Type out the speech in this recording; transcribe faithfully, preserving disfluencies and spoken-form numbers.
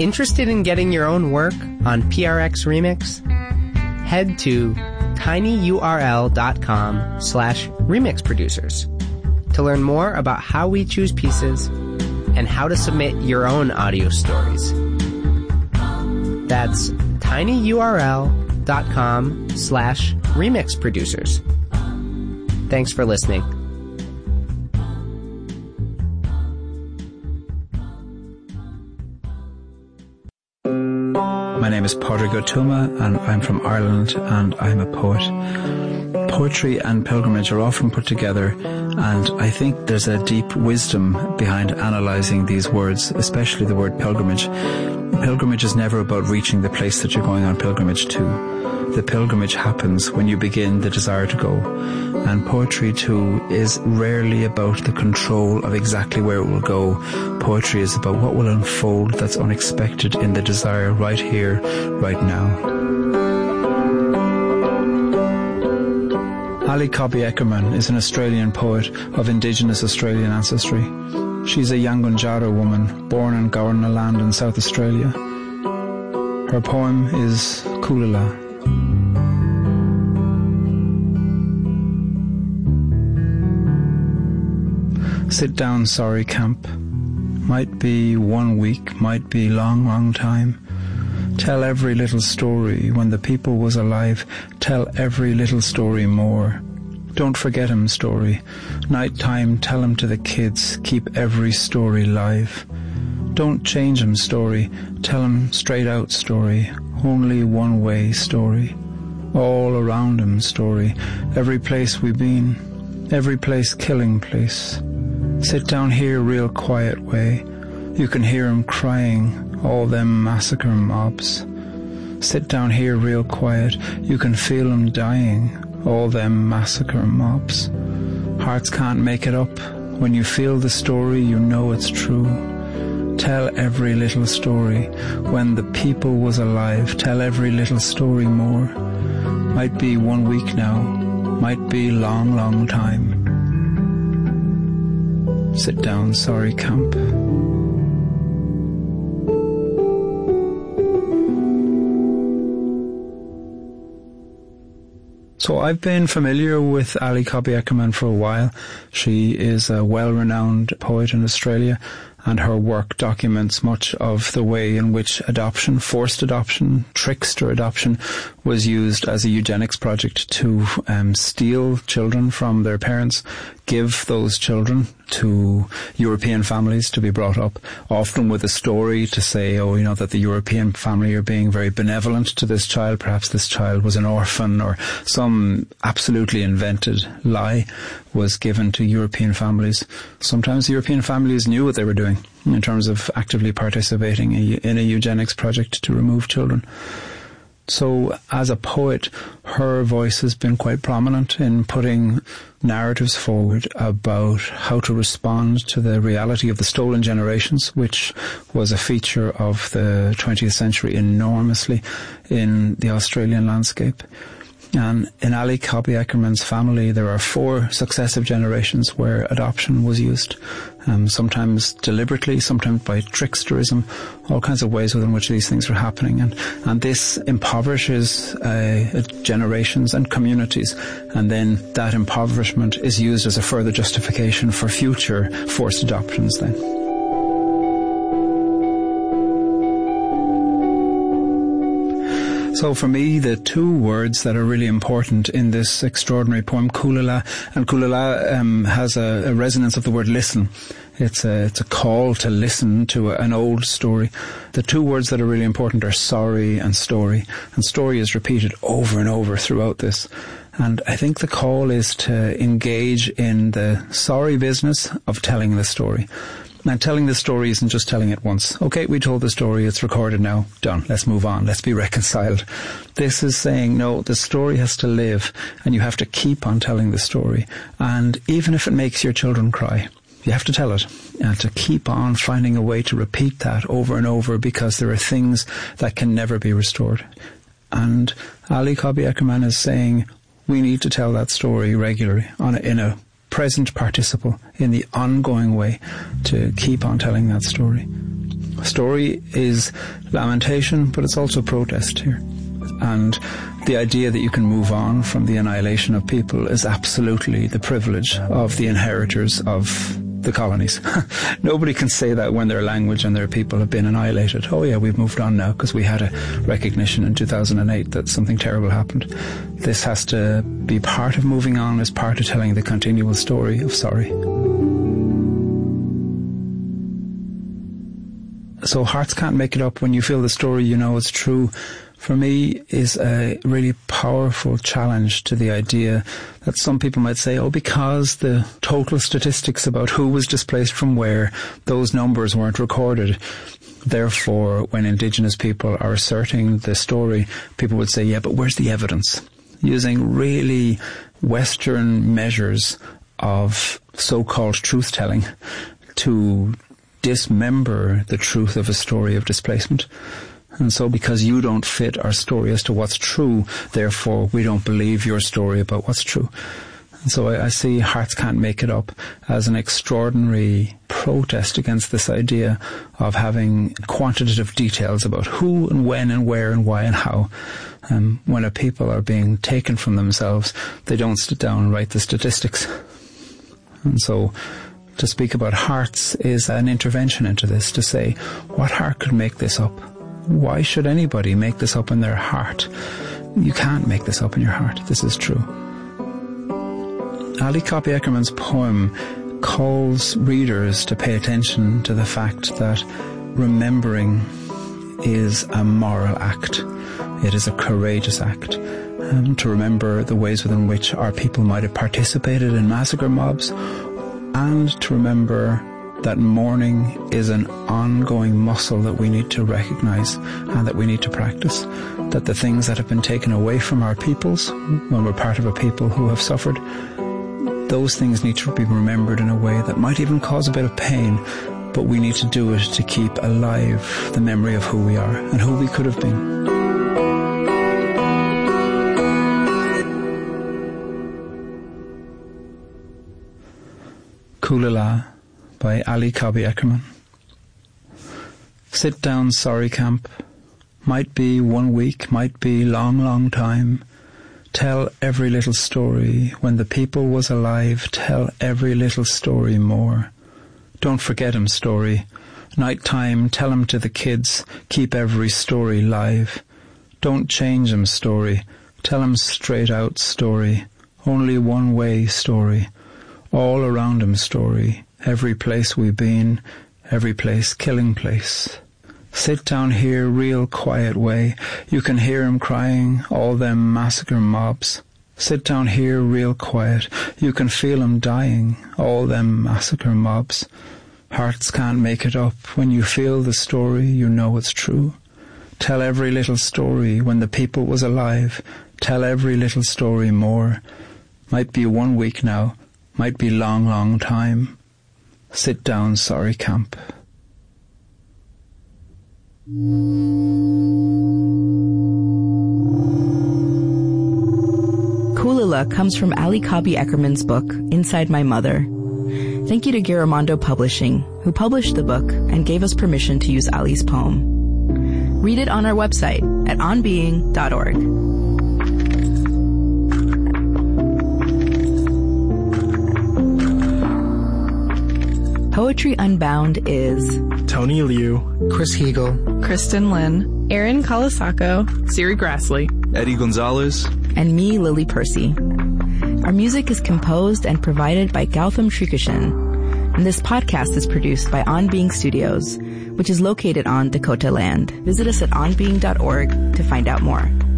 Interested in getting your own work on P R X Remix? Head to tinyurl.com slash remix producers to learn more about how we choose pieces and how to submit your own audio stories. That's tinyurl.com slash remix producers. Thanks for listening. My name is Pádraig Ó Tuama and I'm from Ireland and I'm a poet. Poetry and pilgrimage are often put together, and I think there's a deep wisdom behind analysing these words, especially the word pilgrimage. Pilgrimage is never about reaching the place that you're going on pilgrimage to. The pilgrimage happens when you begin the desire to go. And poetry too is rarely about the control of exactly where it will go. Poetry is about what will unfold that's unexpected in the desire right here, right now. Ali Cobby Eckermann is an Australian poet of Indigenous Australian ancestry. She's a Yankunytjatjara woman born in Gowerna Land in South Australia. Her poem is Kulila. Sit down, sorry camp. Might be one week, might be long, long time. Tell every little story when the people was alive. Tell every little story more. Don't forget him story. Night time, tell him to the kids. Keep every story live. Don't change him story. Tell him straight out story. Only one way story. All around him story. Every place we've been. Every place killing place. Sit down here real quiet way. You can hear him crying, all them massacre mobs. Sit down here real quiet. You can feel him dying, all them massacre mobs. Hearts can't make it up. When you feel the story, you know it's true. Tell every little story. When the people was alive, tell every little story more. Might be one week now, might be long, long time. Sit down, sorry camp. So I've been familiar with Ali Cobby Eckermann for a while. She is a well-renowned poet in Australia, and her work documents much of the way in which adoption, forced adoption, trickster adoption, was used as a eugenics project to um, steal children from their parents, give those children to European families to be brought up, often with a story to say, oh, you know, that the European family are being very benevolent to this child. Perhaps this child was an orphan, or some absolutely invented lie was given to European families. Sometimes the European families knew what they were doing in terms of actively participating in a eugenics project to remove children. So as a poet, her voice has been quite prominent in putting narratives forward about how to respond to the reality of the stolen generations, which was a feature of the twentieth century enormously in the Australian landscape. And in Ali Cobby Eckermann's family, there are four successive generations where adoption was used, um, sometimes deliberately, sometimes by tricksterism, all kinds of ways within which these things are happening. And, and this impoverishes uh, generations and communities, and then that impoverishment is used as a further justification for future forced adoptions then. So for me, the two words that are really important in this extraordinary poem, Kulila, and Kulila um, has a, a resonance of the word listen. It's a, it's a call to listen to a, an old story. The two words that are really important are sorry and story. And story is repeated over and over throughout this. And I think the call is to engage in the sorry business of telling the story. And telling the story isn't just telling it once. Okay, we told the story, it's recorded now, done, let's move on, let's be reconciled. This is saying, no, the story has to live, and you have to keep on telling the story. And even if it makes your children cry, you have to tell it, and to keep on finding a way to repeat that over and over, because there are things that can never be restored. And Ali Cobby Eckermann is saying, we need to tell that story regularly, on a, in a present participle, in the ongoing way, to keep on telling that story. Story is lamentation, but it's also protest here. And the idea that you can move on from the annihilation of people is absolutely the privilege of the inheritors of the colonies. Nobody can say that when their language and their people have been annihilated. Oh yeah, we've moved on now because we had a recognition in two thousand eight that something terrible happened. This has to be part of moving on, as part of telling the continual story of sorry. So hearts can't make it up. When you feel the story, you know it's true, for me is a really powerful challenge to the idea that some people might say, oh, because the total statistics about who was displaced from where, those numbers weren't recorded. Therefore, when Indigenous people are asserting the story, people would say, yeah, but where's the evidence? Using really Western measures of so-called truth-telling to dismember the truth of a story of displacement. And so because you don't fit our story as to what's true, therefore we don't believe your story about what's true. And so I, I see Hearts Can't Make It Up as an extraordinary protest against this idea of having quantitative details about who and when and where and why and how. Um, when a people are being taken from themselves, they don't sit down and write the statistics. And so to speak about hearts is an intervention into this, to say, what heart could make this up? Why should anybody make this up in their heart? You can't make this up in your heart. This is true. Ali Cobby Eckermann's poem calls readers to pay attention to the fact that remembering is a moral act. It is a courageous act. Um, to remember the ways within which our people might have participated in massacre mobs, and to remember that mourning is an ongoing muscle that we need to recognize and that we need to practice. That the things that have been taken away from our peoples, when we're part of a people who have suffered, those things need to be remembered in a way that might even cause a bit of pain, but we need to do it to keep alive the memory of who we are and who we could have been. Coolala by Ali Cobby Eckermann. Sit down, sorry camp. Might be one week, might be long, long time. Tell every little story. When the people was alive, tell every little story more. Don't forget 'em story. Night time, tell 'em to the kids. Keep every story live. Don't change 'em story. Tell 'em straight out story. Only one way story. All around 'em story. Every place we've been, every place killing place. Sit down here real quiet way. You can hear 'em crying, all them massacre mobs. Sit down here real quiet. You can feel 'em dying, all them massacre mobs. Hearts can't make it up. When you feel the story, you know it's true. Tell every little story. When the people was alive, tell every little story more. Might be one week now, might be long, long time. Sit down, sorry camp. Coolala comes from Ali Cobby Eckermann's book, Inside My Mother. Thank you to Giramondo Publishing, who published the book and gave us permission to use Ali's poem. Read it on our website at on being dot org. Poetry Unbound is Tony Liu, Chris Heagle, Kristen Lynn, Aaron Kalasako, Siri Grassley, Eddie Gonzalez, and me, Lily Percy. Our music is composed and provided by Gautam Srikishan, and this podcast is produced by On Being Studios, which is located on Dakota land. Visit us at on being dot org to find out more.